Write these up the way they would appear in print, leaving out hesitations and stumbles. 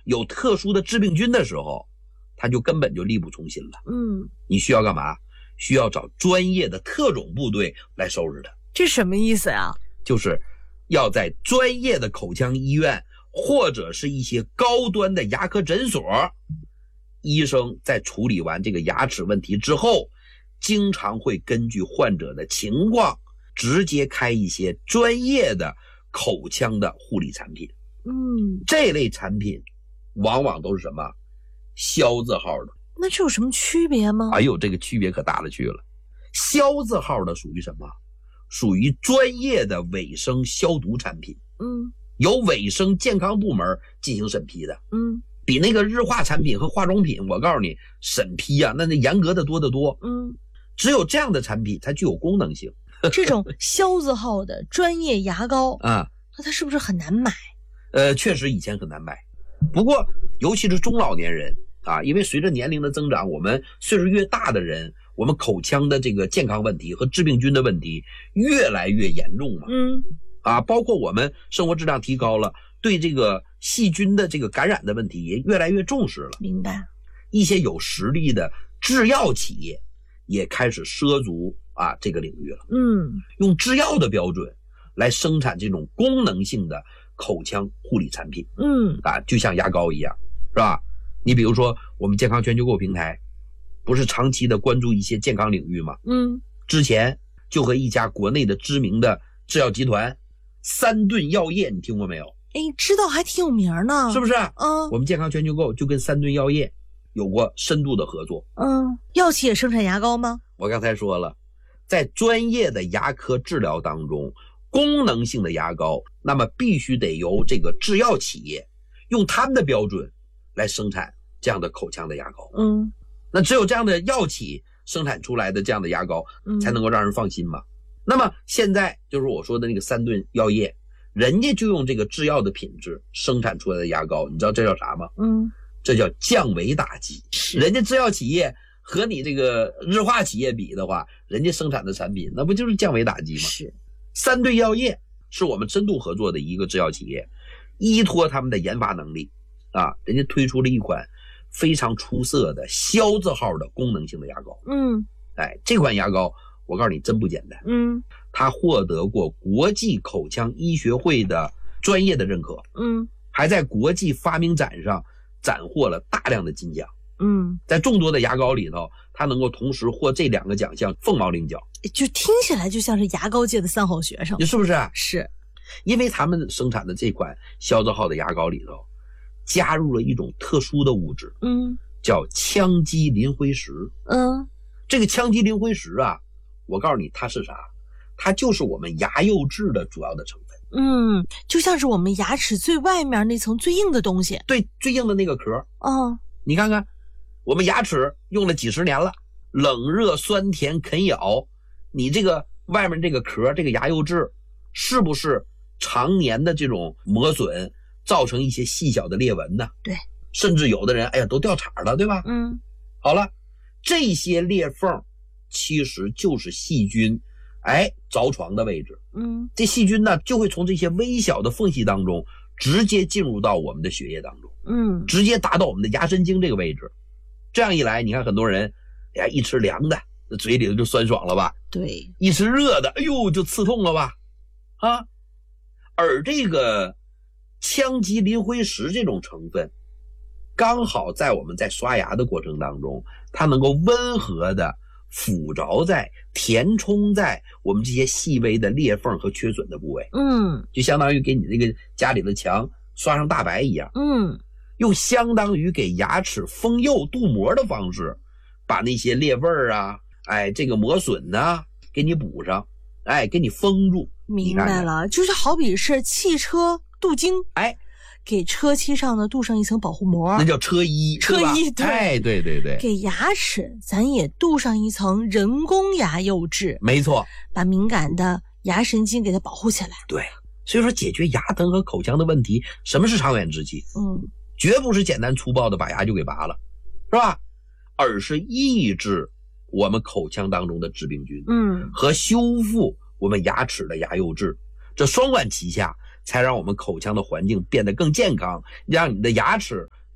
有特殊的致病菌的时候，它就根本就力不从心了。你需要干嘛？需要找专业的特种部队来收拾它。 这什么意思呀？ 就是要在专业的口腔医院或者是一些高端的牙科诊所，医生在处理完这个牙齿问题之后，经常会根据患者的情况直接开一些专业的口腔的护理产品。这类产品往往都是什么？肖字号的。 那这有什么区别吗？ 哎呦，这个区别可大了去了。肖字号的属于什么？属于专业的卫生消毒产品。由卫生健康部门进行审批的。比那个日化产品和化妆品，我告诉你，审批啊，那严格的多得多。只有这样的产品才具有功能性。 这种肖字号的专业牙膏啊，那它是不是很难买？ 确实以前很难买。不过尤其是中老年人啊，因为随着年龄的增长，我们岁数越大的人，我们口腔的这个健康问题和致病菌的问题越来越严重嘛。包括我们生活质量提高了，对这个细菌的这个感染的问题也越来越重视了。 明白。 一些有实力的制药企业也开始涉足这个领域了。用制药的标准来生产这种功能性的口腔护理产品。就像牙膏一样，是吧？你比如说我们健康全球购平台不是长期的关注一些健康领域吗？之前就和一家国内的知名的制药集团三顿药业，你听过没有？ 知道，还挺有名呢， 是不是？我们健康全球购就跟三顿药业有过深度的合作。 药企也生产牙膏吗？ 我刚才说了，在专业的牙科治疗当中，功能性的牙膏那么必须得由这个制药企业用他们的标准来生产这样的口腔的牙膏。那只有这样的药企生产出来的这样的牙膏才能够让人放心嘛。那么现在就是我说的那个三顿药业，人家就用这个制药的品质生产出来的牙膏，你知道这叫啥吗？这叫降维打击。人家制药企业和你这个日化企业比的话，人家生产的产品那不就是降维打击吗？ 是。 三顿药业是我们深度合作的一个制药企业，依托他们的研发能力人家推出了一款非常出色的肖字号的功能性的牙膏。这款牙膏我告诉你真不简单。它获得过国际口腔医学会的专业的认可。还在国际发明展上斩获了大量的金奖。在众多的牙膏里头，它能够同时获这2个奖项，凤毛麟角。 就听起来就像是牙膏界的3好学生。 是不是？ 是。 因为他们生产的这款肖字号的牙膏里头加入了一种特殊的物质，叫羟基磷灰石。这个羟基磷灰石我告诉你它是啥？它就是我们牙釉质的主要的成分。 就像是我们牙齿最外面那层最硬的东西。 对，最硬的那个壳。你看看我们牙齿用了几十年了，冷热酸甜啃咬，你这个外面这个壳，这个牙釉质是不是常年的这种磨损造成一些细小的裂纹呢？ 对， 甚至有的人都掉茬了，对吧？好了，这些裂缝其实就是细菌着床的位置。这细菌呢就会从这些微小的缝隙当中直接进入到我们的血液当中，直接达到我们的牙神经这个位置。这样一来，你看很多人一吃凉的嘴里就酸爽了吧？ 对， 一吃热的就刺痛了吧？而这个羟基磷灰石这种成分刚好在我们在刷牙的过程当中，它能够温和的附着在填充在我们这些细微的裂缝和缺损的部位。就相当于给你这个家里的墙刷上大白一样。用相当于给牙齿封釉镀膜的方式，把那些裂纹这个磨损给你补上，给你封住。 明白了，就是好比是汽车镀金，给车漆上的镀上一层保护膜， 那叫车衣。对，对。 给牙齿咱也镀上一层人工牙釉质， 没错， 把敏感的牙神经给它保护起来。 对，所以说解决牙疼和口腔的问题，什么是长远之计？绝不是简单粗暴的把牙就给拔了，是吧？而是抑制我们口腔当中的致病菌，和修复我们牙齿的牙釉质，这双管齐下，才让我们口腔的环境变得更健康，让你的牙齿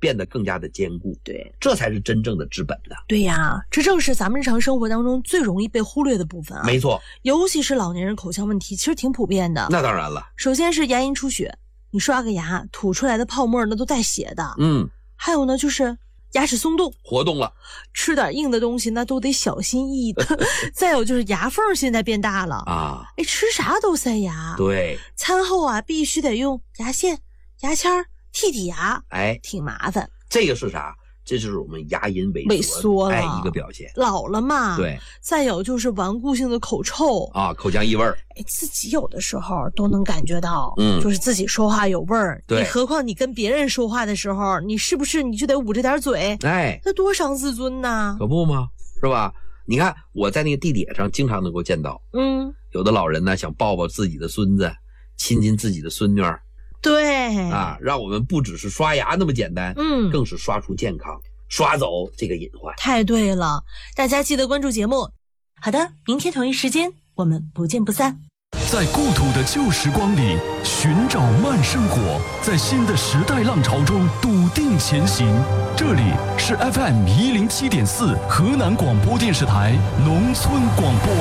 变得更加的坚固。 对， 这才是真正的治本的。 对呀，这正是咱们日常生活当中最容易被忽略的部分啊。 没错， 尤其是老年人口腔问题，其实挺普遍的。 那当然了， 首先是牙龈出血，你刷个牙吐出来的泡沫那都带血的。还有呢就是牙齿松动活动了， 吃点硬的东西那都得小心翼翼的。再有就是牙缝现在变大了啊，吃啥都塞牙。 对， 餐后啊必须得用牙线、牙签剔剔牙，挺麻烦。 这个是啥？这就是我们牙龈萎缩了， 一个表现。 老了嘛， 对。 再有就是顽固性的口臭啊，口腔异味儿。 自己有的时候都能感觉到，就是自己说话有味儿。 对， 你何况你跟别人说话的时候，你是不是你就得捂着点嘴？那多伤自尊呐！ 可不吗？是吧？你看我在那个地铁上经常能够见到，有的老人呢想抱抱自己的孙子，亲亲自己的孙女儿。 对啊，让我们不只是刷牙那么简单，更是刷出健康，刷走这个隐患。 太对了，大家记得关注节目。好的，明天同一时间我们不见不散。 在故土的旧时光里寻找慢生活，在新的时代浪潮中笃定前行。这里是 FM107.4 河南广播电视台农村广播。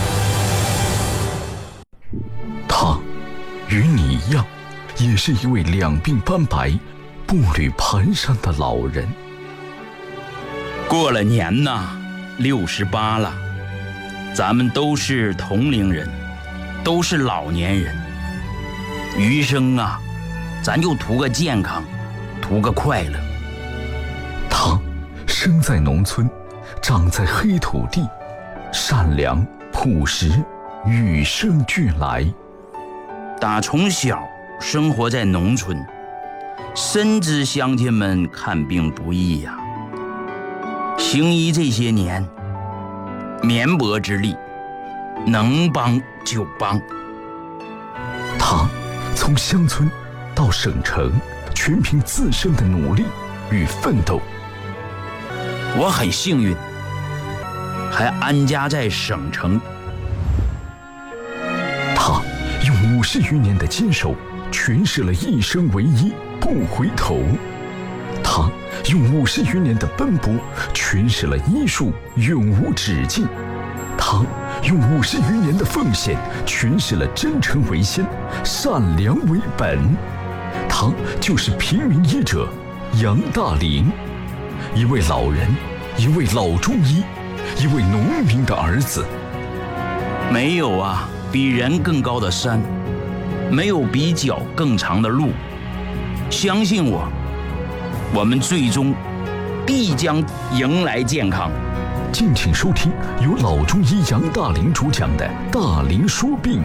他与你一样，也是一位两鬓斑白、步履蹒跚的老人。 过了年呐，68了，咱们都是同龄人，都是老年人。余生啊，咱就图个健康，图个快乐。 他生在农村，长在黑土地，善良朴实，与生俱来。 打从小生活在农村，深知乡亲们看病不易呀。行医这些年，绵薄之力，能帮就帮。 他从乡村到省城，全凭自身的努力与奋斗。 我很幸运，还安家在省城。 他用50余年的坚守，诠释了一生唯一，不回头。他用50余年的奔波，诠释了医术永无止境。他用50余年的奉献，诠释了真诚为先，善良为本。他就是平民医者杨大林，一位老人，一位老中医，一位农民的儿子。 没有啊比人更高的山，没有比脚更长的路。相信我，我们最终必将迎来健康。 敬请收听由老中医杨大林主讲的《大林说病》。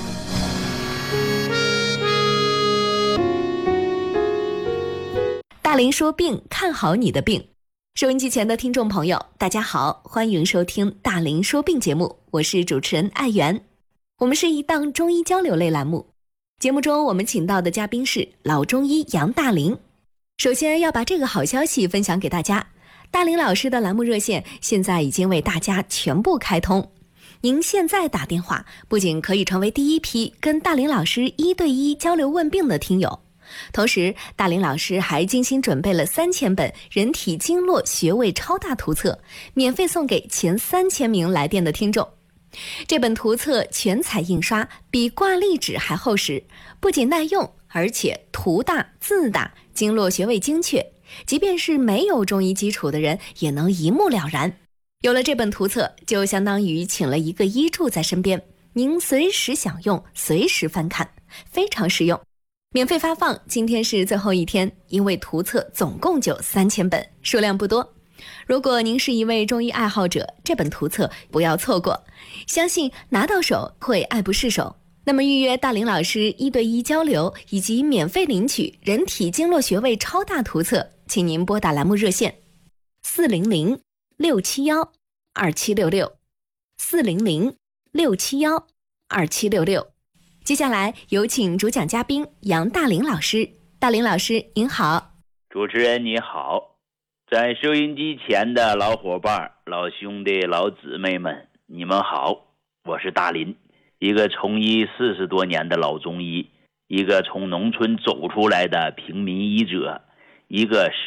大林说病，看好你的病。收音机前的听众朋友，大家好，欢迎收听大林说病节目，我是主持人艾媛。我们是一档中医交流类栏目，节目中我们请到的嘉宾是老中医杨大林。首先要把这个好消息分享给大家，大林老师的栏目热线现在已经为大家全部开通。您现在打电话，不仅可以成为第一批跟大林老师1对1交流问病的听友，同时大林老师还精心准备了3000本人体经络穴位超大图册，免费送给前3000名来电的听众。这本图册全彩印刷，比挂历纸还厚实，不仅耐用，而且图大字大，经络穴位精确，即便是没有中医基础的人也能一目了然。有了这本图册，就相当于请了一个医助在身边，您随时享用，随时翻看，非常实用。免费发放，今天是最后一天，因为图册总共就3000本，数量不多。如果您是一位中医爱好者，这本图册不要错过，相信拿到手会爱不释手。那么预约大林老师1对1交流以及免费领取人体经络穴位超大图册，请您拨打栏目热线400-671-2766 400-671-2766。接下来有请主讲嘉宾杨大林老师。大林老师您好。 主持人你好，在收音机前的老伙伴、老兄弟、老姊妹们，你们好，我是大林，一个从医40多年的老中医，一个从农村走出来的平民医者，一个